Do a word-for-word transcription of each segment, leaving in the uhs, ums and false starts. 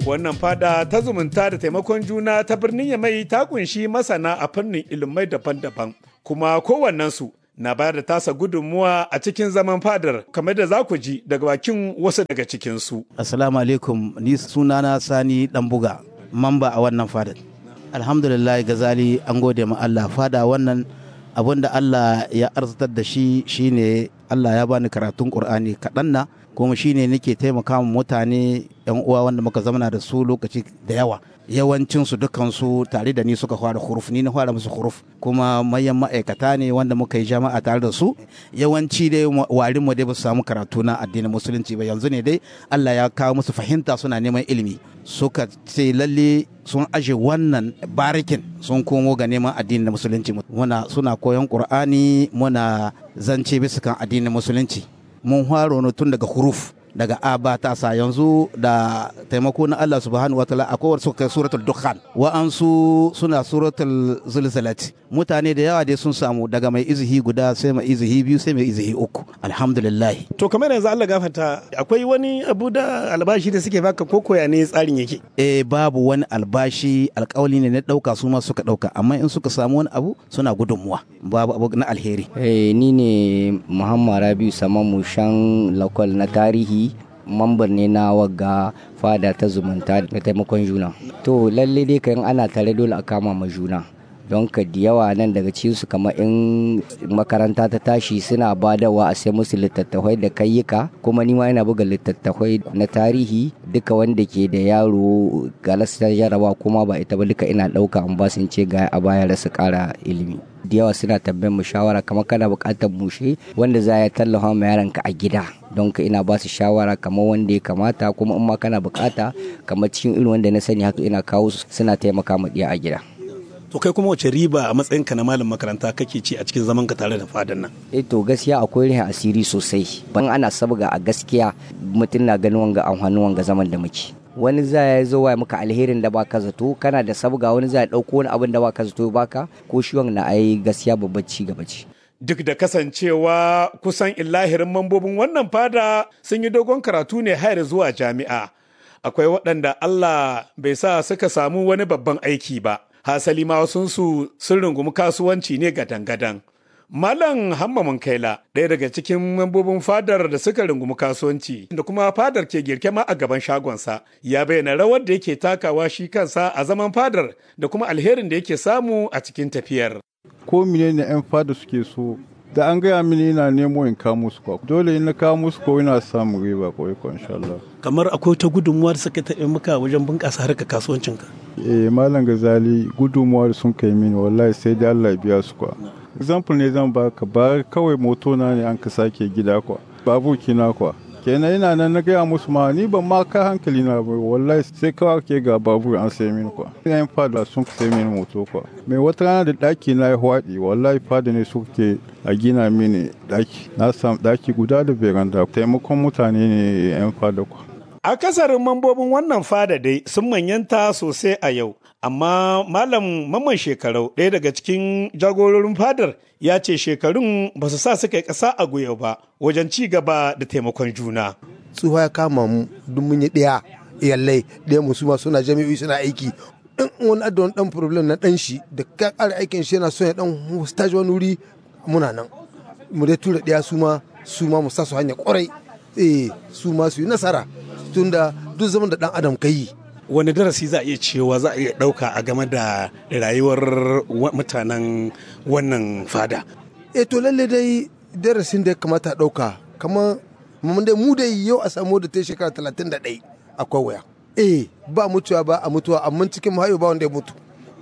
Wannan fada ta zumunta da taimakon juna ta birnin Yamai ta kunshi masana a fannin ilimai daban-daban, kuma kowannensu na bayar da tasa gudunmuwa a cikin zaman fadar, kamar da za ku ji daga bakin wasu daga cikinsu. Assalamu alaikum, ni sunana Sani Ɗanbuga, mamba a wannan fadar. Alhamdulillah Gazali, an gode ma Allah. Fada wannan abin da Allah ya arzitar da shi shine Allah ya bani karatun Qur'ani kaɗan na, kuma shine nake taimaka mutane yan uwa wanda muka zamana da su lokaci da yawa. Yawancin su dukan su tare da ni suka fara huruf, ni na fara musu huruf, kuma mayan ma'aikata ne wanda muka yi jama'a tare da su. Yawanci dai warin mu dai ba su samu karatu na addinin musulunci ba, yanzu ne dai Allah ya kawo musu fahimta, suna neman ilimi. Suka ce lalle sun aje wannan barikin sun komo ga neman addinin musulunci. Muna suna koyon Qur'ani, muna zance bisa kan addinin musulunci. Mun faro tun daga huruf, daga aba ta sa, yanzu da taimako na Allah subhanahu wa ta'ala akwai wasu kai suratul dukhan, wa'ansu suna suratul zilzalati. Mutane da yawa dai sun samu daga mai izihi guda sai mai izihi biyu sai mai izihi uku, alhamdulillah. To kamar yanzu Allah gafarta, akwai wani abu da albashi da suke baka ko koya ne tsarin yake? Eh, babu wani albashi, alƙawali ne na ɗauka, su ma suka ɗauka, amma in suka samu wani abu suna gudunmuwa, babu abu na alheri. Eh, ni ne Muhammad Rabiu Samamu shan lakwal na tarihi, mambar ne na wagga fada ta zumunta da taimakon juna. To lalle dai kan ana tare dole a kama ma juna, don ka da yawa nan daga cikin su kamar in makaranta ta tashi suna badawa a sai musu littattafai da kayyuka, kuma ni ma ina buga littattafai na tarihi duka wanda ke da yaro galasta jaraba kuma ba ita ba duka ina dauka an ba sun ce ga a baya da su kara ilimi. Da yawa suna tambayar mu shawara kamar kana bukatar mushe wanda za ya tallafa ma yaranka a gida, don ka ina ba su shawara kamar wanda ya kamata, kuma in ma kana bukata kamar cikin irin wanda na sani haka ina kawo su suna taimaka ma diya a gida. To kai kuma wace riba a matsayinka na malam makaranta kake ci a cikin zaman ka tare da fadan nan? Eh to gaskiya akwai rihin asiri sosai, ban ana sabga a gaskiya mutum na ganin wanga amfanin wanga zaman da muke. Wani za ya zo wa maka alherin da baka zato, kana da sabga wani za ya dauko wani abin da baka zato baka, ko shi wannan ai gaskiya babbar ci gaba ce. Duk da kasancewa kusan illahirin mambobin wannan fada sun yi dogon karatu ne har zuwa jami'a, akwai waɗanda Allah bai sa suka samu wani babban aiki ba. Hasali ma wasunsu sun rungumi kasuwanci ne gadan-gadan. Malam Hamma Munkaila, ɗaya daga cikin mambobin fadar da suka rungumi kasuwanci da kuma fadar ke girke ma a gaban shagonsa, ya bayyana rawar da yake takawa shi kansa a zaman fadar da kuma alherin da yake samu a cikin tafiyar. Ko mine ne 'yan fada suke so, da an gaya mini ina nemo in kawo musu kwa. Dole in na kawo musu ko ina samun riba kawai ko insha Allah. Kamar akwai ta gudunmuwa da suka taɓa maka wajen bunƙasa harkar kasuwancinka? Eh, Malam Gazali, gudunmuwa da sun kai mini wallahi sai dai Allah ya biya su kwa. Example ne zan baka, ba kawai moto na ne an ka sake gida kwa, babu kina kwa. Kenan ina nan na gaya musu ma ni ban ma ka hankali na ba, wallahi sai kawai ke ga babur an sai mini kwa. Ina fada sun sai mini moto kwa. Mai wata rana da daki na ya hwaɗi, wallahi fada ne suke a gina mini daki. Na samu daki guda da veranda. Taimakon mutane ne 'yan fada kwa. Akasarin mambobin wannan fada dai sun manyanta sosai a yau, amma Malam Mamman Shekarau, ɗaya daga cikin jagororin fadar, ya ce shekarun ba su sa suka yi ƙasa a gwiwa ba wajen ci gaba da taimakon juna. Tsufa ya kama mu duk mun yi ɗaya iyalai ɗaya musu ma suna jami'o'i suna aiki. In wani adda wani ɗan problem na ɗan shi da ka ƙara aikin shi yana son ya ɗan stage wani wuri, muna nan. Mu dai tura ɗaya su ma su ma mu sa su hanya ƙwarai, eh su ma su yi nasara. Tunda duk zaman da dan adam kai. Wani darasi za a iya cewa za a iya ɗauka a game da rayuwar mutanen wannan fada? E to lalle dai darasin da ya kamata a ɗauka, kamar mun dai mu dai yau a samu da ta shekara talatin da ɗai akwai waya. Eh ba mutuwa ba a mutuwa, amma cikin mahayo ba wanda ya mutu.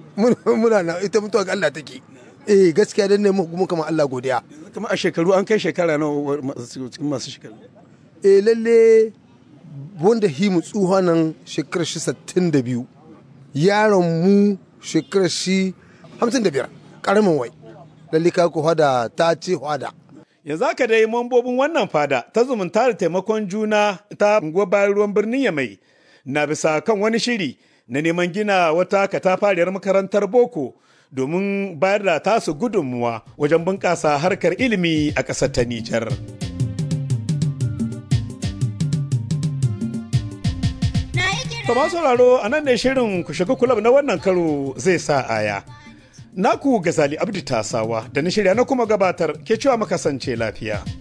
Muna na ita mutuwa ga Allah take. Eh gaskiya dan ne mu kamar Allah godiya. Kamar a shekaru an kai shekara nawa cikin masu shekaru? Eh lalle wanda himu tsuha nan shekarar shi sittin da biyu, yaron mu shekarar shi hamsin da biyar, ƙaramin wai, lalle ka ku hada ta ce hada. Yanzu haka dai mambobin wannan fada ta zumunta da taimakon juna ta unguwar bayan ruwan birnin Yamai na bisa kan wani shiri na neman gina wata katafariyar makarantar boko domin bayar da tasu gudunmuwa wajen bunƙasa harkar ilimi a ƙasar ta Nijar. To masu sauraro a nan ne shirin ku shiga kulab na wannan karo zai sa aya. Naku Gazali Abdi Tasawa da na shirya na kuma gabatar ke cewa makasance lafiya.